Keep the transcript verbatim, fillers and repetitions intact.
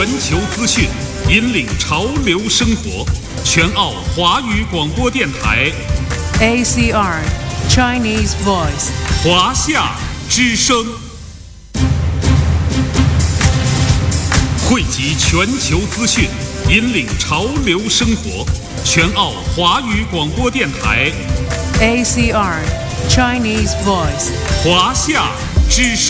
全球资讯，引领潮流生活。全澳华语广播电台 A C R Chinese Voice 华夏之声，汇集全球资讯，引领潮流生活。全澳华语广播电台 A C R Chinese Voice 华夏之声。